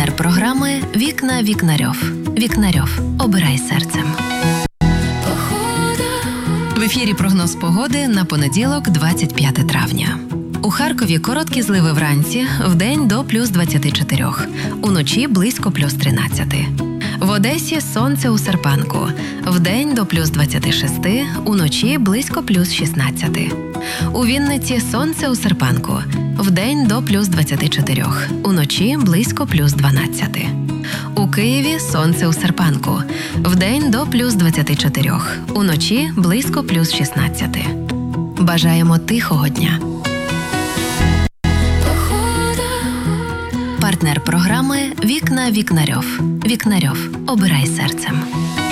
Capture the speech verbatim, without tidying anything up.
Партнер програми «Вікна Вікнарьов». Вікнарьов. Обирай серцем. В ефірі прогноз погоди на понеділок, двадцять п'яте травня. У Харкові короткі зливи вранці, вдень до плюс двадцять чотири, уночі близько плюс тринадцять. В Одесі сонце у серпанку, вдень до плюс двадцять шість, уночі близько плюс шістнадцять. У Вінниці сонце у серпанку, вдень до плюс двадцять чотири, уночі близько плюс дванадцять. У Києві сонце у серпанку, вдень до плюс двадцять чотири, уночі близько плюс шістнадцять. Бажаємо тихого дня. Партнер програми «Вікна Вікнарьов». Вікнарьов. Обирай серцем.